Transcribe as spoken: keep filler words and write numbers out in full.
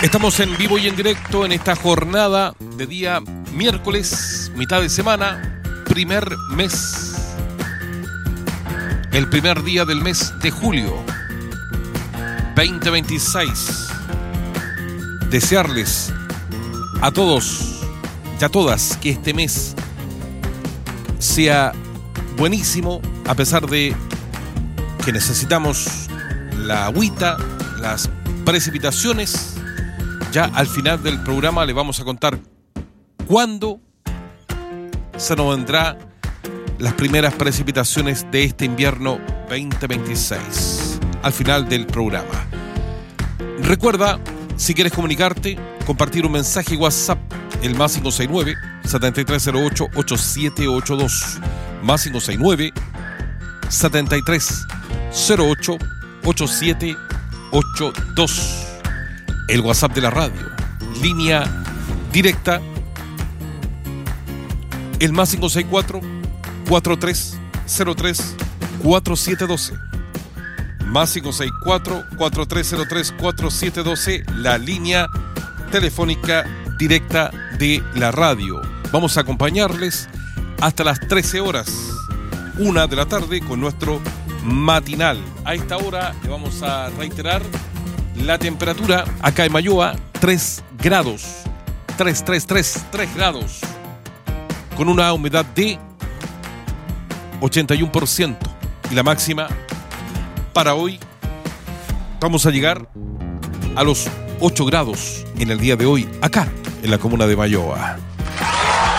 Estamos en vivo y en directo en esta jornada de día miércoles, mitad de semana, primer mes, el primer día del mes de julio veinte veintiséis. Desearles a todos y a todas que este mes sea buenísimo, a pesar de que necesitamos la agüita, las precipitaciones. Ya al final del programa le vamos a contar cuándo se nos vendrán las primeras precipitaciones de este invierno veinte veintiséis. Al final del programa. Recuerda, si quieres comunicarte, compartir un mensaje WhatsApp, el más cinco seis nueve, siete tres cero ocho, ocho siete ocho dos. Más cinco seis nueve, siete tres cero ocho, ocho siete ocho dos. El WhatsApp de la radio, línea directa, el más cinco seis cuatro, cuatro tres cero tres, cuatro siete uno dos. Más cinco seis cuatro, cuatro tres cero tres, cuatro siete uno dos, la línea telefónica directa de la radio. Vamos a acompañarles hasta las trece horas, una de la tarde, con nuestro matinal. A esta hora le vamos a reiterar la temperatura acá en Mayoa, tres grados, tres, tres, tres, tres grados, con una humedad de ochenta y uno por ciento. Y la máxima para hoy, vamos a llegar a los ocho grados en el día de hoy, acá en la comuna de Mayoa.